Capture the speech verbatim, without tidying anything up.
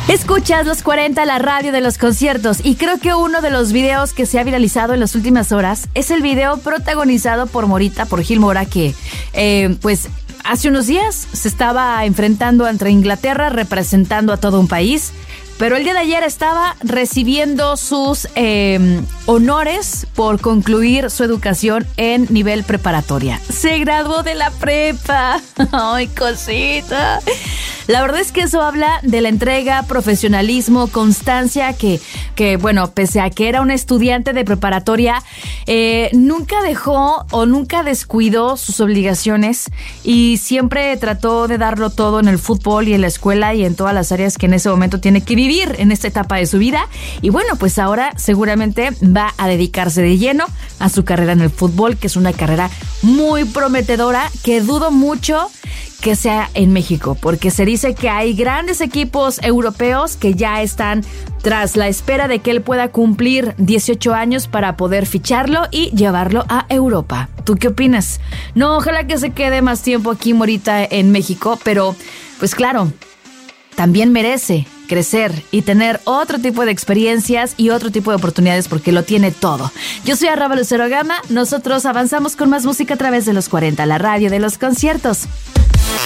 Escuchas Los cuarenta, la radio de los conciertos, y creo que uno de los videos que se ha viralizado en las últimas horas es el video protagonizado por Morita, por Gil Mora, que eh, pues hace unos días se estaba enfrentando ante Inglaterra representando a todo un país, pero el día de ayer estaba recibiendo sus eh, honores por concluir su educación en nivel preparatoria. Se graduó de la prepa. ¡Ay, cosita! La verdad es que eso habla de la entrega, profesionalismo, constancia, que, que bueno, pese a que era un estudiante de preparatoria, eh, nunca dejó o nunca descuidó sus obligaciones y siempre trató de darlo todo en el fútbol y en la escuela y en todas las áreas que en ese momento tiene que vivir en esta etapa de su vida. Y bueno, pues ahora seguramente va a dedicarse de lleno a su carrera en el fútbol, que es una carrera muy prometedora, que dudo mucho que sea en México, porque se dice que hay grandes equipos europeos que ya están tras la espera de que él pueda cumplir dieciocho años para poder ficharlo y llevarlo a Europa. ¿Tú qué opinas? No, ojalá que se quede más tiempo aquí, Morita, en México, pero pues claro, también merece crecer y tener otro tipo de experiencias y otro tipo de oportunidades, porque lo tiene todo. Yo soy Arraba Lucero Gama, nosotros avanzamos con más música a través de Los cuarenta, la radio de los conciertos.